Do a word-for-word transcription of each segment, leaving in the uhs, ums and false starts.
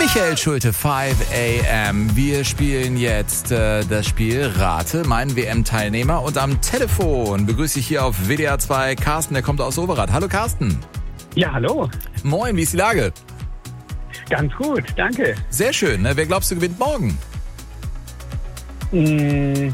Michael Schulte, five a m. Wir spielen jetzt äh, das Spiel Rate, meinen W M-Teilnehmer. Und am Telefon begrüße ich hier auf W D R zwei Carsten, der kommt aus Overath. Hallo Carsten. Ja, hallo. Moin, wie ist die Lage? Ganz gut, danke. Sehr schön. Ne? Wer glaubst du gewinnt morgen? Mmh.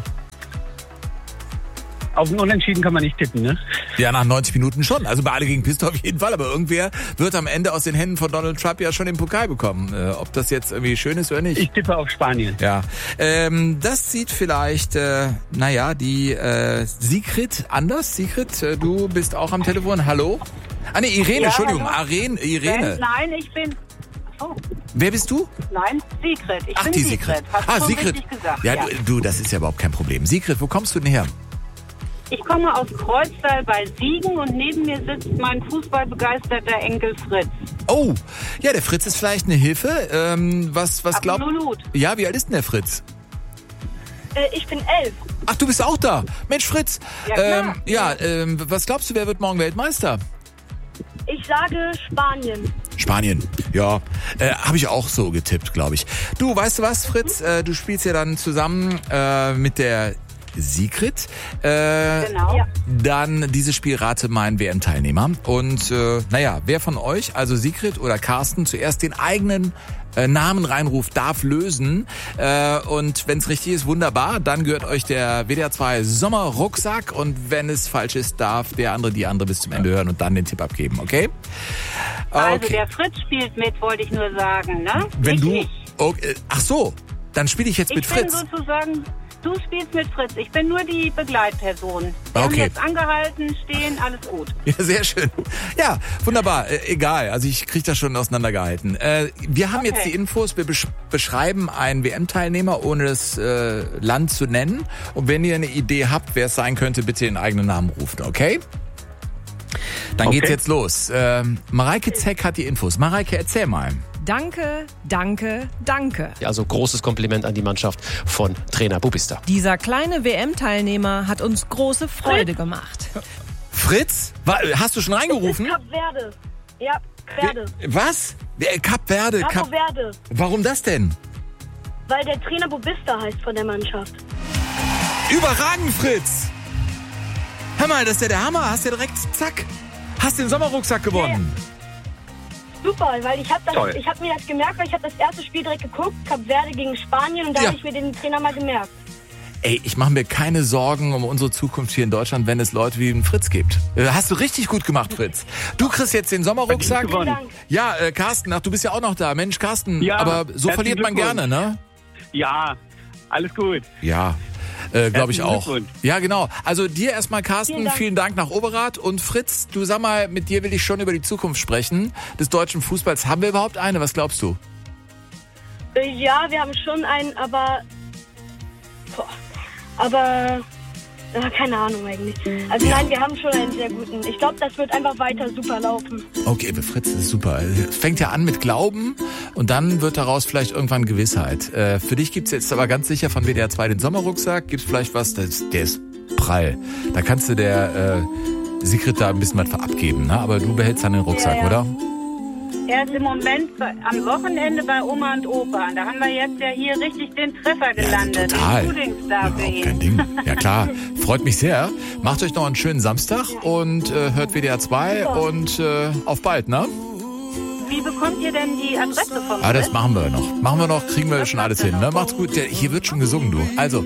Auf ein Unentschieden kann man nicht tippen, ne? Ja, nach neunzig Minuten schon. Also bei alle gegen Pistol auf jeden Fall. Aber irgendwer wird am Ende aus den Händen von Donald Trump ja schon den Pokal bekommen. Äh, ob das jetzt irgendwie schön ist oder nicht. Ich tippe auf Spanien. Ja, ähm, das sieht vielleicht, äh, naja, die äh, Sigrid anders. Sigrid, äh, du bist auch am Telefon. Hallo? Ah ne, Irene, ja, Entschuldigung. hallo. Irene, Irene. Nein, ich bin... Oh. Wer bist du? Nein, Sigrid. Ich Ach, bin die Sigrid. Sigrid. Hast Ah, du Sigrid. richtig gesagt. Ja, Ja. Du, du, das ist ja überhaupt kein Problem. Sigrid, wo kommst du denn her? Ich komme aus Kreuztal bei Siegen und neben mir sitzt mein fußballbegeisterter Enkel Fritz. Oh, ja, der Fritz ist vielleicht eine Hilfe. Ähm, was, was glaubt? Absolut. Ja, wie alt ist denn der Fritz? Äh, ich bin elf. Ach, du bist auch da. Mensch, Fritz. Ja, klar. ähm, ja, ähm, was glaubst du, wer wird morgen Weltmeister? Ich sage Spanien. Spanien, ja, äh, habe ich auch so getippt, glaube ich. Du, weißt du was, Fritz? Äh, du spielst ja dann zusammen äh, mit der Sigrid. Äh, Genau. Ja. Dann dieses Spiel Rate mein W M-Teilnehmer. Und äh, naja, wer von euch, also Sigrid oder Carsten, zuerst den eigenen äh, Namen reinruft, darf lösen. Äh, und wenn es richtig ist, wunderbar. Dann gehört euch der W D R zwei Sommerrucksack. Und wenn es falsch ist, darf der andere die andere bis zum Ende hören und dann den Tipp abgeben, okay? Also Okay. der Fritz spielt mit, wollte ich nur sagen, ne? Wenn ich du... nicht. Okay, ach so, dann spiele ich jetzt Ich mit bin Fritz. sozusagen... Du spielst mit Fritz. Ich bin nur die Begleitperson. Wir Okay. haben jetzt angehalten, stehen, alles gut. Ja, sehr schön. Ja, wunderbar. Äh, egal, also ich kriege das schon auseinandergehalten. Äh, wir haben Okay. jetzt die Infos, wir besch- beschreiben einen W M-Teilnehmer, ohne das äh, Land zu nennen. Und wenn ihr eine Idee habt, wer es sein könnte, bitte den eigenen Namen rufen, okay? Dann Okay. geht's jetzt los. Ähm, Mareike Zeck hat die Infos. Mareike, erzähl mal. Danke, danke, danke. Also großes Kompliment an die Mannschaft von Trainer Bubista. Dieser kleine W M-Teilnehmer hat uns große Freude gemacht. Fritz, wa- hast du schon reingerufen? Kap Verde. Ja, Verde. Was? Wer- Kap Verde. Capo Kap Verde. Warum das denn? Weil der Trainer Bubista heißt von der Mannschaft. Überragend, Fritz! Hör mal, das ist ja der Hammer. Hast ja direkt, zack, hast den Sommerrucksack gewonnen. Super, weil ich habe Toll. hab mir das gemerkt, weil ich habe das erste Spiel direkt geguckt, Kap Verde gegen Spanien, und da Ja. habe ich mir den Trainer mal gemerkt. Ey, ich mache mir keine Sorgen um unsere Zukunft hier in Deutschland, wenn es Leute wie den Fritz gibt. Äh, Hast du richtig gut gemacht, Fritz. Du kriegst jetzt den Sommerrucksack. Gewonnen. Vielen Dank. Ja, äh, Carsten, ach, du bist ja auch noch da. Mensch, Carsten, Ja, aber so herzlichen verliert man Glückwunsch. gerne, ne? Ja, alles gut. Ja, äh, glaube ich Herzlichen auch. Glückwunsch. Ja, genau. Also dir erstmal, Carsten, vielen Vielen Dank. Dank. nach Overath. Und Fritz, du sag mal, mit dir will ich schon über die Zukunft sprechen des deutschen Fußballs. Haben wir überhaupt eine? Was glaubst du? Äh, Ja, wir haben schon einen, aber... Boah, aber... äh, keine Ahnung eigentlich. Also Ja. nein, wir haben schon einen sehr guten. Ich glaube, das wird einfach weiter super laufen. Okay, Fritz, das ist super. Es fängt ja an mit Glauben und dann wird daraus vielleicht irgendwann Gewissheit. Äh, für dich gibt's jetzt aber ganz sicher von W D R zwei den Sommerrucksack. Gibt's vielleicht was, das, der ist prall. Da kannst du der äh, Sigrid da ein bisschen was abgeben, ne? Aber du behältst dann den Rucksack, Ja, ja. oder? Er ist im Moment bei, am Wochenende bei Oma und Opa. Da haben wir jetzt ja hier richtig den Treffer gelandet. total. Den Frühlingstag für Überhaupt kein ihn. Ding. Ja klar, freut mich sehr. Macht euch noch einen schönen Samstag und äh, hört W D R zwei und äh, auf bald, ne? Wie bekommt ihr denn die Adresse vom Ah, das Fritz? machen wir noch. Machen wir noch, kriegen wir schon alles hin, ne? Macht's gut. Ja, hier wird schon gesungen, du. Also